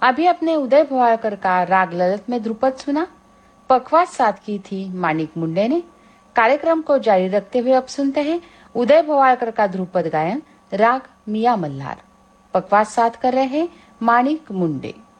अभी अपने उदय भवालकर का राग ललित में ध्रुपद सुना। पखवाज साथ की थी मानिक मुंडे ने। कार्यक्रम को जारी रखते हुए अब सुनते हैं उदय भवालकर का ध्रुपद गायन राग मियां मल्हार। पखवाज साथ कर रहे हैं मानिक मुंडे।